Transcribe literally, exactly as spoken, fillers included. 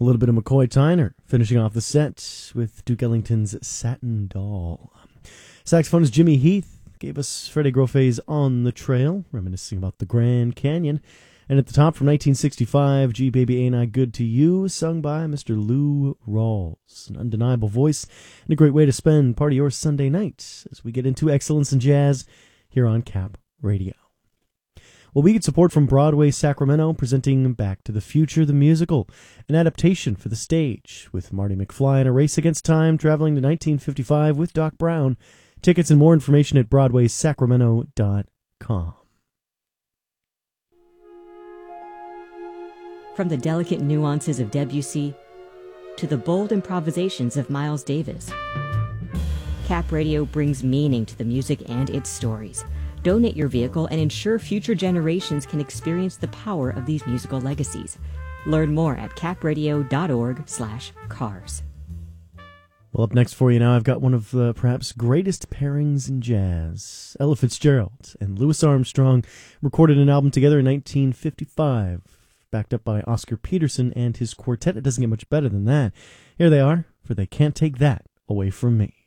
A little bit of McCoy Tyner, finishing off the set with Duke Ellington's Satin Doll. Saxophonist Jimmy Heath gave us Freddie Groffe's On the Trail, reminiscing about the Grand Canyon. And at the top from nineteen sixty-five, Gee Baby Ain't I Good to You, sung by Mister Lou Rawls. An undeniable voice and a great way to spend part of your Sunday night as we get into excellence in jazz here on Cap Radio. Well, we get support from Broadway Sacramento, presenting Back to the Future, the musical, an adaptation for the stage, with Marty McFly in a race against time, traveling to nineteen fifty-five with Doc Brown. Tickets and more information at broadway sacramento dot com. From the delicate nuances of Debussy to the bold improvisations of Miles Davis, Cap Radio brings meaning to the music and its stories. Donate your vehicle and ensure future generations can experience the power of these musical legacies. Learn more at capradio dot org slash cars. Well, up next for you now, I've got one of the perhaps greatest pairings in jazz. Ella Fitzgerald and Louis Armstrong recorded an album together in nineteen fifty-five, backed up by Oscar Peterson and his quartet. It doesn't get much better than that. Here they are, for They Can't Take That Away From Me.